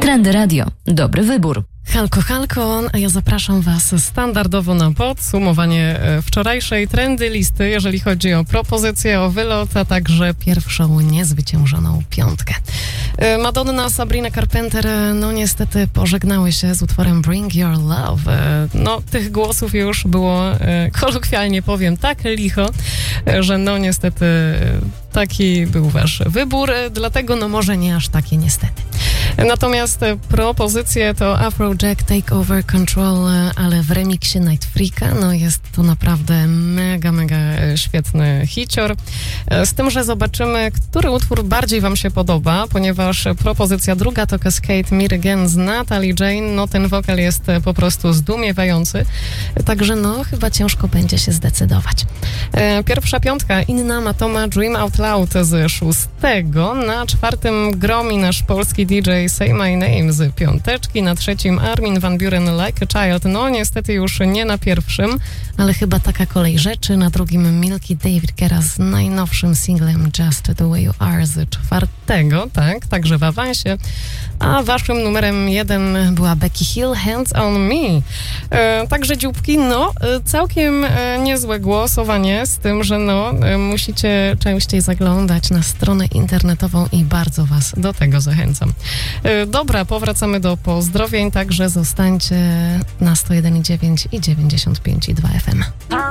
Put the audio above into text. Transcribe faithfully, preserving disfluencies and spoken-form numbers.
Trendy Radio. Dobry wybór. Halko, halko, a ja zapraszam Was standardowo na podsumowanie wczorajszej trendy listy, jeżeli chodzi o propozycje, o wylot, a także pierwszą niezwyciężoną piątkę. Madonna, Sabrina Carpenter, no niestety pożegnały się z utworem Bring Your Love. No tych głosów już było, kolokwialnie powiem, tak licho, że no niestety taki był Wasz wybór, dlatego no może nie aż takie niestety. Natomiast propozycje to Afrojack Take Over Control, ale w remiksie Night Freaka, no jest to naprawdę mega, mega świetny hicior. Z tym, że zobaczymy, który utwór bardziej Wam się podoba, ponieważ propozycja druga to Cascade Me Again z Natalie Jane, no ten wokal jest po prostu zdumiewający, także no chyba ciężko będzie się zdecydować. Pierwsza piątka, Inna Matoma, Dream Out Loud z szóstego, na czwartym gromi nasz polski D J Say My Name z piąteczki, na trzecim Armin van Buuren Like a Child, no niestety już nie na pierwszym, ale chyba taka kolej rzeczy, na drugim Milky David Guetta z najnowszym singlem Just The Way You Are z czwartego, tak, także w awansie, a waszym numerem jeden była Becky Hill, Hands On Me. E, także dzióbki, no całkiem e, niezłe głosowanie, z tym, że no e, musicie częściej zaglądać na stronę internetową i bardzo was do tego zachęcam. E, dobra, powracamy do pozdrowień, także zostańcie na sto jeden i dziewięć i dziewięćdziesiąt pięć i dwa F M.